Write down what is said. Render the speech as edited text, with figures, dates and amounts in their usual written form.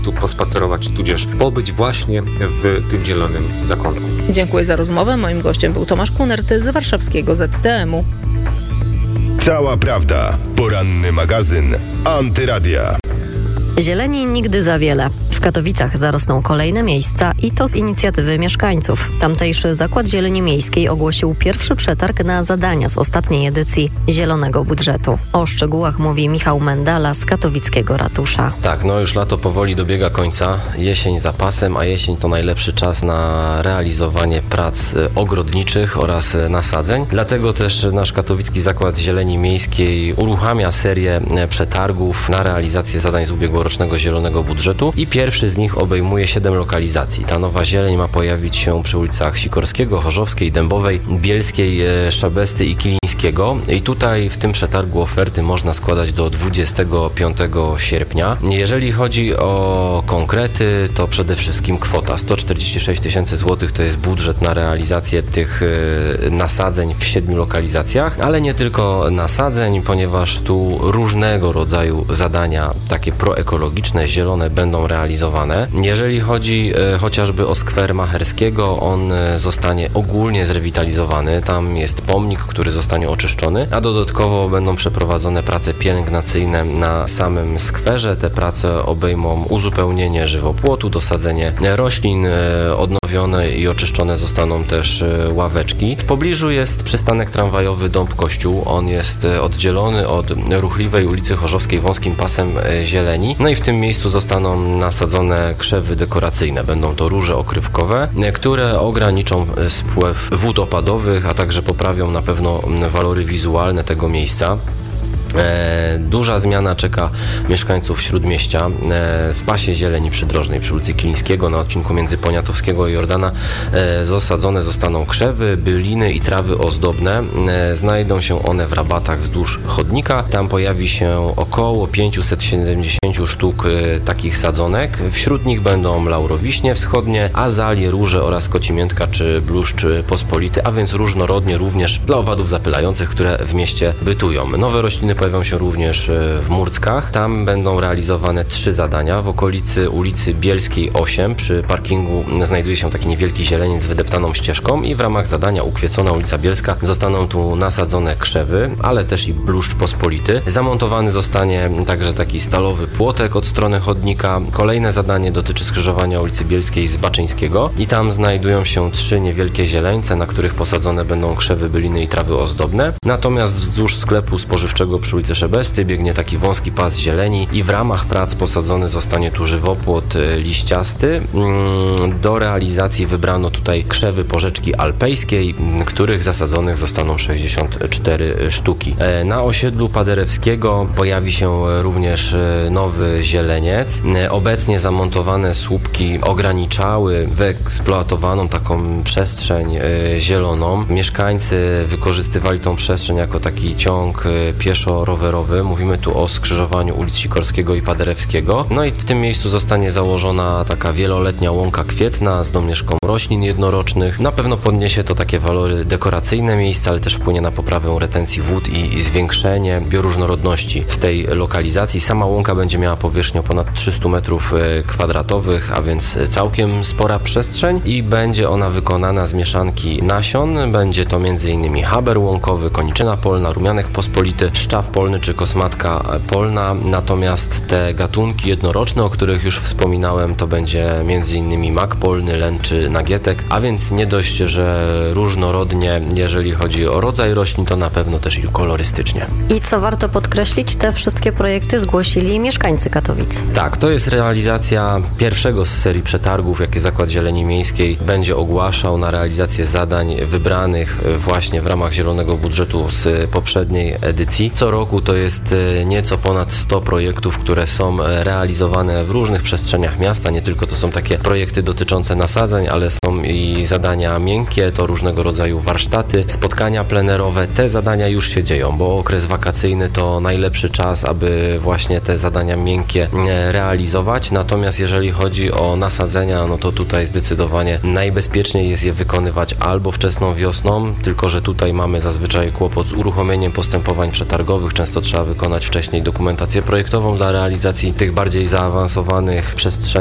tu pospacerować, tudzież pobyć właśnie w tym zielonym zakątku. Dziękuję za rozmowę. Moim gościem był Tomasz Kunert z warszawskiego ZTM-u. Cała prawda. Poranny magazyn Antyradia. Zieleni nigdy za wiele. W Katowicach zarosną kolejne miejsca i to z inicjatywy mieszkańców. Tamtejszy Zakład Zieleni Miejskiej ogłosił pierwszy przetarg na zadania z ostatniej edycji Zielonego Budżetu. O szczegółach mówi Michał Mendala z katowickiego ratusza. Tak, już lato powoli dobiega końca, jesień za pasem, a jesień to najlepszy czas na realizowanie prac ogrodniczych oraz nasadzeń. Dlatego też nasz Katowicki Zakład Zieleni Miejskiej uruchamia serię przetargów na realizację zadań z ubiegłorocznego Zielonego Budżetu i pierwszy z nich obejmuje 7 lokalizacji. Ta nowa zieleń ma pojawić się przy ulicach Sikorskiego, Chorzowskiej, Dębowej, Bielskiej, Szabesty i Kilińskiego. I tutaj w tym przetargu oferty można składać do 25 sierpnia. Jeżeli chodzi o konkrety, to przede wszystkim kwota 146 tysięcy złotych to jest budżet na realizację tych nasadzeń w 7 lokalizacjach, ale nie tylko nasadzeń, ponieważ tu różnego rodzaju zadania, takie proekologiczne, zielone będą realizowane. Jeżeli chodzi chociażby o skwer Macherskiego, on zostanie ogólnie zrewitalizowany. Tam jest pomnik, który zostanie oczyszczony, a dodatkowo będą przeprowadzone prace pielęgnacyjne na samym skwerze. Te prace obejmą uzupełnienie żywopłotu, dosadzenie roślin, odnowione i oczyszczone zostaną też ławeczki. W pobliżu jest przystanek tramwajowy Dąb-Kościół. On jest oddzielony od ruchliwej ulicy Chorzowskiej wąskim pasem zieleni. No i w tym miejscu zostaną nasadzone krzewy dekoracyjne. Będą to róże okrywkowe, które ograniczą spływ wód opadowych, a także poprawią na pewno walory wizualne tego miejsca. Duża zmiana czeka mieszkańców Śródmieścia. W pasie zieleni przydrożnej przy ulicy Kilińskiego na odcinku między Poniatowskiego i Jordana zasadzone zostaną krzewy, byliny i trawy ozdobne. Znajdą się one w rabatach wzdłuż chodnika. Tam pojawi się około 570 sztuk takich sadzonek. Wśród nich będą laurowiśnie wschodnie, azalie, róże oraz kocimiętka czy bluszcz pospolity, a więc różnorodnie również dla owadów zapylających, które w mieście bytują. Nowe rośliny pojawią się również w Murckach. Tam będą realizowane 3 zadania. W okolicy ulicy Bielskiej 8 przy parkingu znajduje się taki niewielki zieleniec z wydeptaną ścieżką i w ramach zadania Ukwiecona ulica Bielska zostaną tu nasadzone krzewy, ale też i bluszcz pospolity. Zamontowany zostanie także taki stalowy płotek od strony chodnika. Kolejne zadanie dotyczy skrzyżowania ulicy Bielskiej z Baczyńskiego i tam znajdują się 3 niewielkie zieleńce, na których posadzone będą krzewy, byliny i trawy ozdobne. Natomiast wzdłuż sklepu spożywczego przy ulicy Szebesty biegnie taki wąski pas zieleni i w ramach prac posadzony zostanie tu żywopłot liściasty. Do realizacji wybrano tutaj krzewy porzeczki alpejskiej, których zasadzonych zostaną 64 sztuki. Na osiedlu Paderewskiego pojawi się również nowy zieleniec. Obecnie zamontowane słupki ograniczały wyeksploatowaną taką przestrzeń zieloną. Mieszkańcy wykorzystywali tą przestrzeń jako taki ciąg pieszo-rowerowy. Mówimy tu o skrzyżowaniu ulic Sikorskiego i Paderewskiego. No i w tym miejscu zostanie założona taka wieloletnia łąka kwietna z domieszką roślin jednorocznych. Na pewno podniesie to takie walory dekoracyjne miejsca, ale też wpłynie na poprawę retencji wód i zwiększenie bioróżnorodności w tej lokalizacji. Sama łąka będzie miała powierzchnię ponad 300 m2, a więc całkiem spora przestrzeń i będzie ona wykonana z mieszanki nasion. Będzie to m.in. haber łąkowy, koniczyna polna, rumianek pospolity, szczaw polny czy kosmatka polna. Natomiast te gatunki jednoroczne, o których już wspominałem, to będzie m.in. mak polny, len czy nagietek, a więc nie dość, że różnorodnie, jeżeli chodzi o rodzaj roślin, to na pewno też i kolorystycznie. I co warto podkreślić, te wszystkie projekty zgłosili mieszkańcy Katowic. Tak, to jest realizacja pierwszego z serii przetargów, jakie Zakład Zieleni Miejskiej będzie ogłaszał na realizację zadań wybranych właśnie w ramach Zielonego Budżetu z poprzedniej edycji. Co roku to jest nieco ponad 100 projektów, które są realizowane w różnych przestrzeniach miasta. Nie tylko to są takie projekty dotyczące nasadzeń, ale są i zadania miękkie, to różnego rodzaju warsztaty, spotkania plenerowe. Te zadania już się dzieją, bo okres wakacyjny to najlepszy czas, aby właśnie te zadania miękkie realizować. Natomiast jeżeli chodzi o nasadzenia, no to tutaj zdecydowanie najbezpieczniej jest je wykonywać albo wczesną wiosną, tylko że tutaj mamy zazwyczaj kłopot z uruchomieniem postępowań przetargowych, budynkowych. Często trzeba wykonać wcześniej dokumentację projektową dla realizacji tych bardziej zaawansowanych przestrzeni.